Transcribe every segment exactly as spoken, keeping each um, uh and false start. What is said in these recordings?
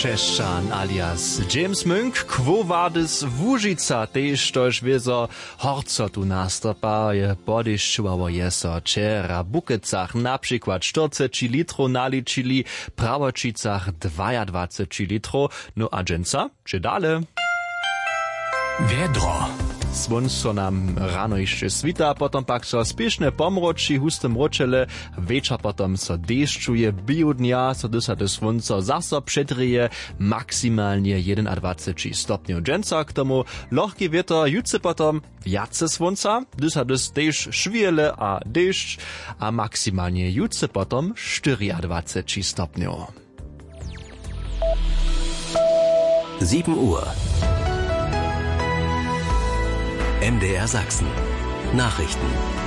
Krzeszczan alias James Munk, Quo Vadis Łužica, tež tož wieso horco tu nastopa, je podešćuvało jeso čera Bukecach na przykład czterdzieści litrów naličili, Prawočicach dwadzieścia dwa litrów, no a dżęca, czy dalej? Wiedro. Słonco nam rano jeszcze svita, potom pak so spiešne pomroči, husté mročele, večer potom so deščuje, bio dnia, so dysate słonco zaso předrije, maksymalnie dwadzieścia jeden stopniów dżęca, k tomu lohki vietor, jutce potom viace słonca, dysate tež šviele a dešč, a maksymalnie jutce potom dwadzieścia cztery stopniów. sieben Uhr. M D R Sachsen. Nachrichten.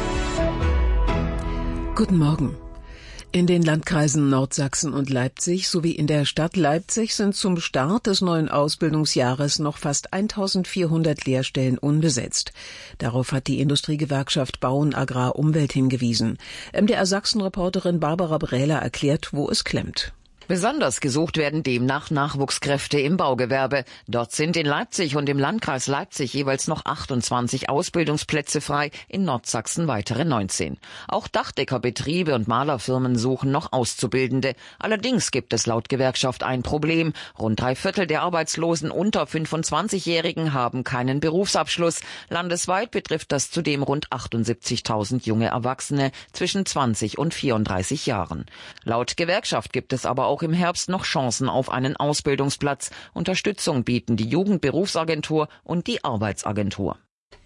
Guten Morgen. In den Landkreisen Nordsachsen und Leipzig sowie in der Stadt Leipzig sind zum Start des neuen Ausbildungsjahres noch fast eintausendvierhundert Lehrstellen unbesetzt. Darauf hat die Industriegewerkschaft Bauen Agrar Umwelt hingewiesen. M D R Sachsen-Reporterin Barbara Brähler erklärt, wo es klemmt. Besonders gesucht werden demnach Nachwuchskräfte im Baugewerbe. Dort sind in Leipzig und im Landkreis Leipzig jeweils noch achtundzwanzig Ausbildungsplätze frei, in Nordsachsen weitere neunzehn. Auch Dachdeckerbetriebe und Malerfirmen suchen noch Auszubildende. Allerdings gibt es laut Gewerkschaft ein Problem. Rund drei Viertel der Arbeitslosen unter fünfundzwanzigjährigen haben keinen Berufsabschluss. Landesweit betrifft das zudem rund achtundsiebzigtausend junge Erwachsene zwischen zwanzig und vierunddreißig Jahren. Laut Gewerkschaft gibt es aber auch auch im Herbst noch Chancen auf einen Ausbildungsplatz. Unterstützung bieten die Jugendberufsagentur und die Arbeitsagentur.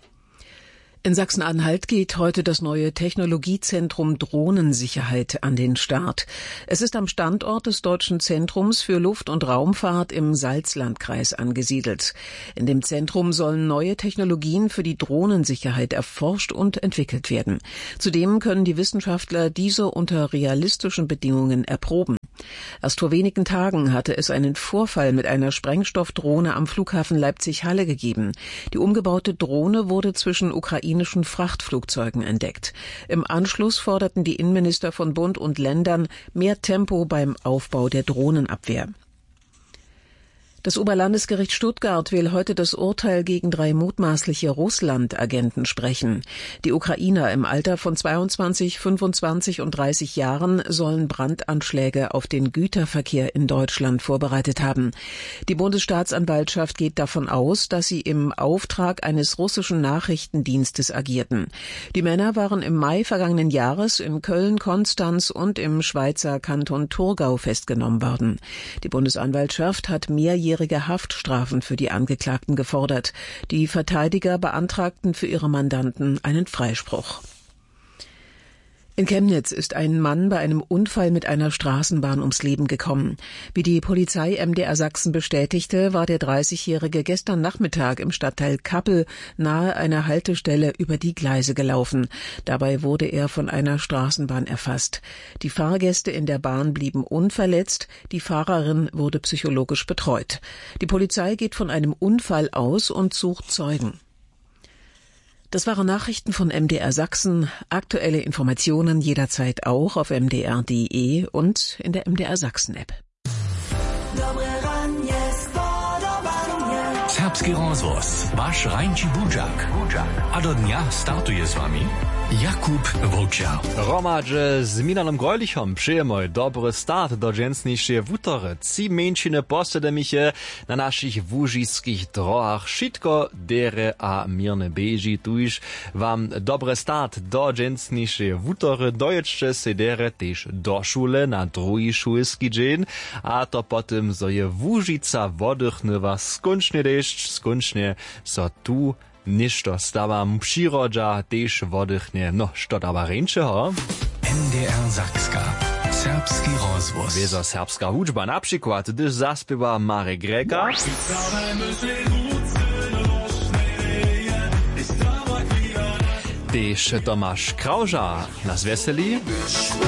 In Sachsen-Anhalt geht heute das neue Technologiezentrum Drohnensicherheit an den Start. Es ist am Standort des Deutschen Zentrums für Luft- und Raumfahrt im Salzlandkreis angesiedelt. In dem Zentrum sollen neue Technologien für die Drohnensicherheit erforscht und entwickelt werden. Zudem können die Wissenschaftler diese unter realistischen Bedingungen erproben. Erst vor wenigen Tagen hatte es einen Vorfall mit einer Sprengstoffdrohne am Flughafen Leipzig-Halle gegeben. Die umgebaute Drohne wurde zwischen ukrainischen Frachtflugzeugen entdeckt. Im Anschluss forderten die Innenminister von Bund und Ländern mehr Tempo beim Aufbau der Drohnenabwehr. Das Oberlandesgericht Stuttgart will heute das Urteil gegen drei mutmaßliche Russland-Agenten sprechen. Die Ukrainer im Alter von zweiundzwanzig, fünfundzwanzig und dreißig Jahren sollen Brandanschläge auf den Güterverkehr in Deutschland vorbereitet haben. Die Bundesstaatsanwaltschaft geht davon aus, dass sie im Auftrag eines russischen Nachrichtendienstes agierten. Die Männer waren im Mai vergangenen Jahres in Köln, Konstanz und im Schweizer Kanton Thurgau festgenommen worden. Die Bundesanwaltschaft hat mehrjährige Haftstrafen für die Angeklagten gefordert. Die Verteidiger beantragten für ihre Mandanten einen Freispruch. In Chemnitz ist ein Mann bei einem Unfall mit einer Straßenbahn ums Leben gekommen. Wie die Polizei M D R Sachsen bestätigte, war der dreißigjährige gestern Nachmittag im Stadtteil Kappel nahe einer Haltestelle über die Gleise gelaufen. Dabei wurde er von einer Straßenbahn erfasst. Die Fahrgäste in der Bahn blieben unverletzt, die Fahrerin wurde psychologisch betreut. Die Polizei geht von einem Unfall aus und sucht Zeugen. Das waren Nachrichten von M D R Sachsen. Aktuelle Informationen jederzeit auch auf m d r punkt d e und in der M D R Sachsen App. Serbski rozvoz, vaš Rajnči Budžak. A do dnia startuje s vami Jakub Vlča. Romadže z Milanom Grojlichom přejemo dobry start do dżęsniejszej wutory. Ci męčine posedemiche na našich wóžických drohach šitko dere a mirne beži. Tuž wam dobry start do dżęsniejszej wutory. Dojećće se dere tež do šule na drugi šulski dżen. A to potem so je Łužica wodrchnywa skončne dešć, skončne so tu ništo stava přirodža, tež vodechne. No, što daba rejnčeho? M D R Sakska. Serbski rozvoz. Wieso serbska hudžba, na przykład, gdyż zaspiewa Marek Greka. Tež Tomáš Krauža nas veseli.